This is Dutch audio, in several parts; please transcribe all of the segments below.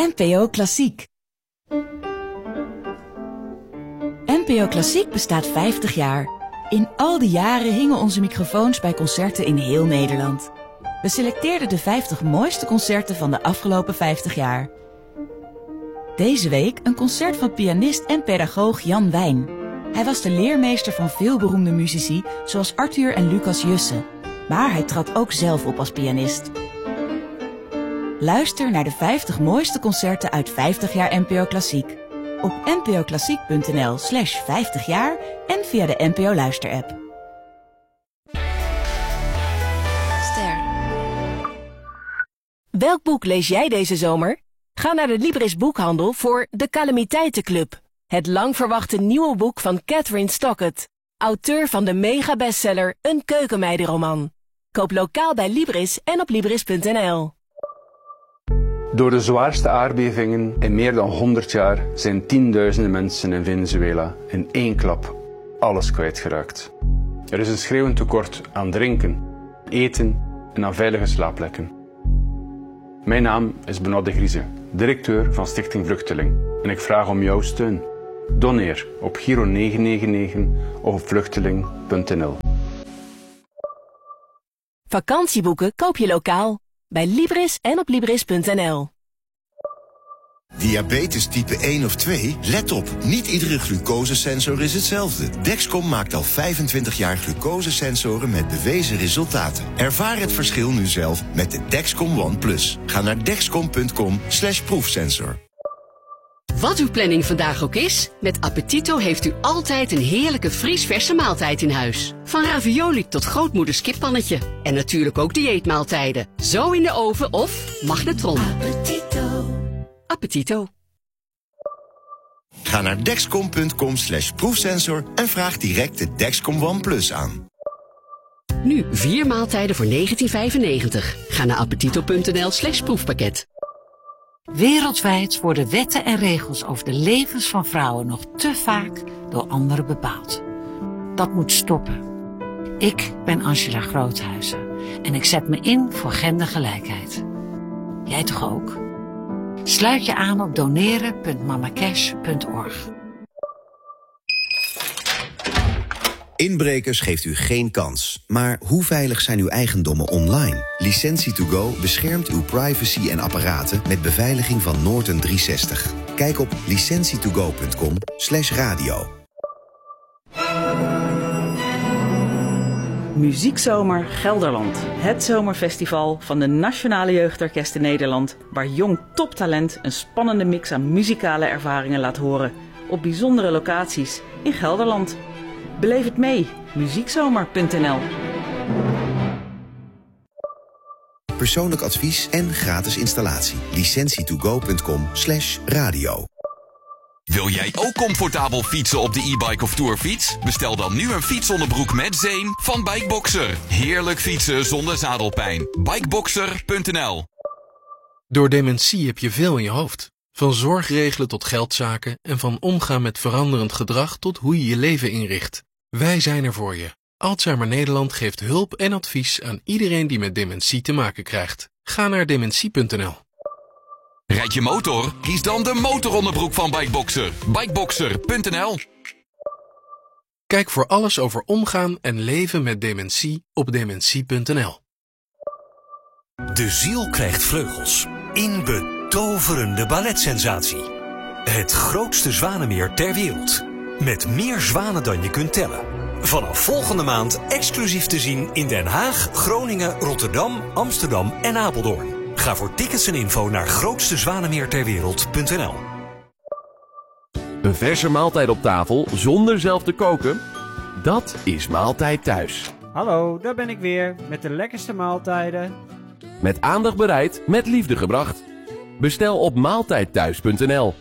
NPO Klassiek. NPO Klassiek bestaat 50 jaar. In al die jaren hingen onze microfoons bij concerten in heel Nederland. We selecteerden de 50 mooiste concerten van de afgelopen 50 jaar. Deze week een concert van pianist en pedagoog Jan Wijn. Hij was de leermeester van veel beroemde muzici, zoals Arthur en Lucas Jussen. Maar hij trad ook zelf op als pianist. Luister naar de 50 mooiste concerten uit 50 jaar NPO Klassiek. Op npoklassiek.nl/50 jaar en via de NPO Luister-app. Ster. Welk boek lees jij deze zomer? Ga naar de Libris Boekhandel voor De Calamiteitenclub. Het lang verwachte nieuwe boek van Catherine Stockett, auteur van de mega-bestseller Een keukenmeidenroman. Koop lokaal bij Libris en op Libris.nl. Door de zwaarste aardbevingen in meer dan 100 jaar zijn tienduizenden mensen in Venezuela in één klap alles kwijtgeraakt. Er is een schreeuwend tekort aan drinken, eten en aan veilige slaapplekken. Mijn naam is Benoît de Grieze, directeur van Stichting Vluchteling, en ik vraag om jouw steun. Doneer op Giro 999 of op vluchteling.nl. Vakantieboeken koop je lokaal bij Libris en op Libris.nl. Diabetes type 1 of 2? Let op, niet iedere glucosesensor is hetzelfde. Dexcom maakt al 25 jaar glucosesensoren met bewezen resultaten. Ervaar het verschil nu zelf met de Dexcom One Plus. Ga naar dexcom.com/proefsensor. Wat uw planning vandaag ook is, met Appetito heeft u altijd een heerlijke vriesverse maaltijd in huis. Van ravioli tot grootmoeders kippannetje. En natuurlijk ook dieetmaaltijden. Zo in de oven of magnetron. Appetito. Appetito. Ga naar dexcom.com/proefsensor en vraag direct de Dexcom One Plus aan. Nu 4 maaltijden voor $19,95. Ga naar appetito.nl/proefpakket. Wereldwijd worden wetten en regels over de levens van vrouwen nog te vaak door anderen bepaald. Dat moet stoppen. Ik ben Angela Groothuizen en ik zet me in voor gendergelijkheid. Jij toch ook? Sluit je aan op doneren.mamacash.org. Inbrekers geeft u geen kans. Maar hoe veilig zijn uw eigendommen online? Licentie2Go beschermt uw privacy en apparaten met beveiliging van Norton 360. Kijk op licentietogo.com/radio. Muziekzomer Gelderland. Het zomerfestival van de Nationale Jeugdorkesten Nederland, waar jong toptalent een spannende mix aan muzikale ervaringen laat horen. Op bijzondere locaties in Gelderland. Beleef het mee. Muziekzomer.nl. Persoonlijk advies en gratis installatie. Licentietogo.com/radio. Wil jij ook comfortabel fietsen op de e-bike of tourfiets? Bestel dan nu een fietsonderbroek met zeem van Bikeboxer. Heerlijk fietsen zonder zadelpijn. Bikeboxer.nl. Door dementie heb je veel in je hoofd. Van zorgregelen tot geldzaken en van omgaan met veranderend gedrag tot hoe je je leven inricht. Wij zijn er voor je. Alzheimer Nederland geeft hulp en advies aan iedereen die met dementie te maken krijgt. Ga naar dementie.nl. Rijd je motor? Kies dan de motoronderbroek van Bikeboxer. Bikeboxer.nl. Kijk voor alles over omgaan en leven met dementie op dementie.nl. De ziel krijgt vleugels. In betoverende balletsensatie. Het grootste zwanenmeer ter wereld. Met meer zwanen dan je kunt tellen. Vanaf volgende maand exclusief te zien in Den Haag, Groningen, Rotterdam, Amsterdam en Apeldoorn. Ga voor tickets en info naar grootstezwanenmeerterwereld.nl. Een verse maaltijd op tafel zonder zelf te koken? Dat is Maaltijd Thuis. Hallo, daar ben ik weer met de lekkerste maaltijden. Met aandacht bereid, met liefde gebracht. Bestel op maaltijdthuis.nl.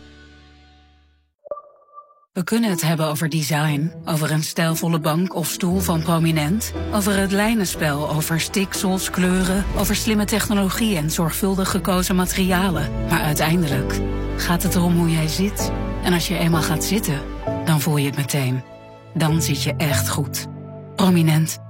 We kunnen het hebben over design, over een stijlvolle bank of stoel van Prominent, over het lijnenspel, over stiksels, kleuren, over slimme technologie en zorgvuldig gekozen materialen. Maar uiteindelijk gaat het erom hoe jij zit. En als je eenmaal gaat zitten, dan voel je het meteen. Dan zit je echt goed. Prominent.